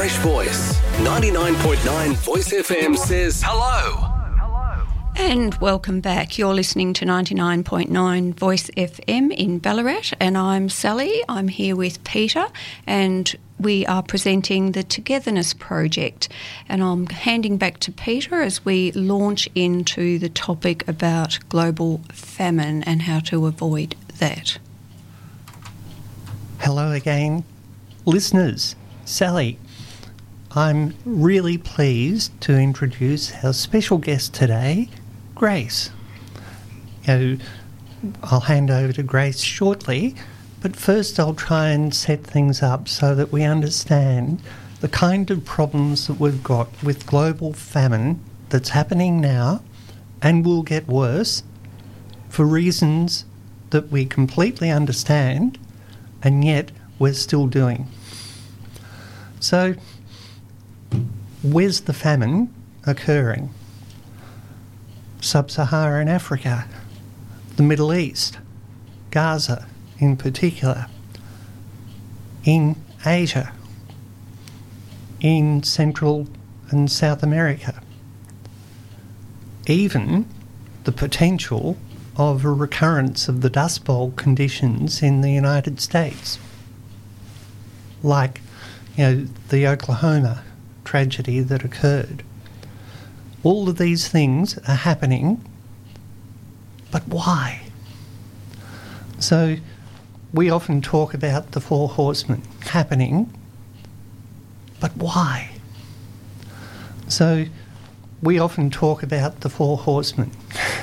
fresh voice. 99.9 Voice FM says hello. And welcome back. You're listening to 99.9 Voice FM in Ballarat, and I'm Sally. I'm here with Peter, and we are presenting the Togetherness Project. And I'm handing back to Peter as we launch into the topic about global famine and how to avoid that. Hello again, listeners. Sally. I'm really pleased to introduce our special guest today, Grace. I'll hand over to Grace shortly, but first I'll try and set things up so that we understand the kind of problems that we've got with global famine that's happening now and will get worse for reasons that we completely understand and yet we're still doing. So, where's the famine occurring? Sub-Saharan Africa, the Middle East, Gaza in particular, in Asia, in Central and South America. Even the potential of a recurrence of the Dust Bowl conditions in the United States, like the Oklahoma tragedy that occurred. All of these things are happening, but why? So we often talk about the Four Horsemen happening, but why? So we often talk about the Four Horsemen